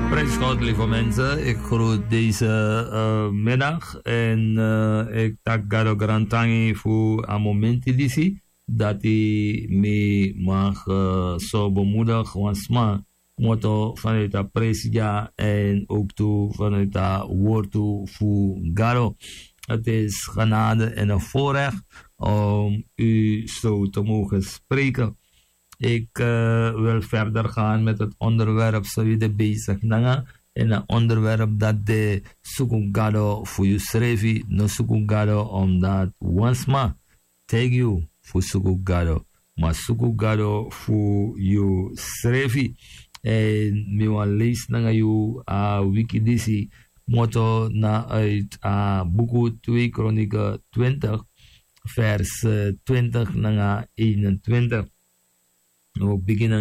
Prijs God, lieve mensen. Ik groet deze middag en ik dank Gado Grantangi voor een momenteditie dat hij me mag zo bemoedigen, want sma motto vanuit de presia en ook toe vanuit de woord toe voor Gado. Het is genade en een voorrecht om u zo te mogen spreken. Ik wil verder gaan met het onderwerp zo de bezig nanga. En een onderwerp dat de sukugado voor je schreef. No sukugado omdat wansma take you voor sukugado. Maar sukugado voor je schreef. En me wan lees nanga you wikidisi. Motto na uit boek 2 Kronieken 20 vers 20 nanga 21. We beginnen